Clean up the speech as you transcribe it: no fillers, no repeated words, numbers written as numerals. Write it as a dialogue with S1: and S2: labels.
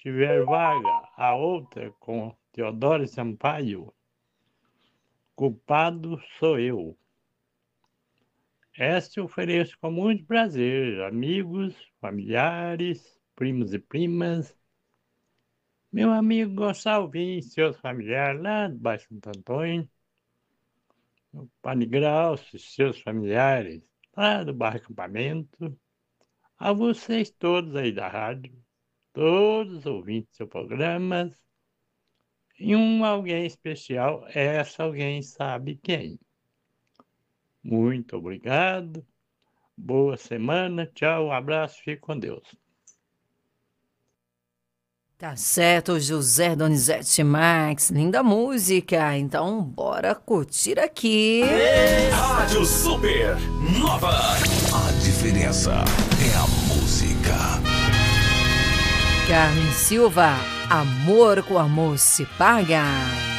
S1: tiver vaga, a outra com Teodoro Sampaio, culpado sou eu. Esta eu ofereço com muito prazer, amigos, familiares, primos e primas. Meu amigo Gonçalves e seus familiares lá de Baixo Santo Antônio. Meu Padre Graucio e seus familiares lá do Bairro Acampamento. A vocês todos aí da rádio, todos os ouvintes do seu programa. E alguém especial, essa alguém sabe quem. Muito obrigado. Boa semana. Tchau, um abraço. Fique com Deus.
S2: Tá certo, José Donizete Marques. Linda música. Então, bora curtir aqui.
S3: Rádio Super Nova. A diferença é a música.
S2: Carmen Silva, amor com amor se paga.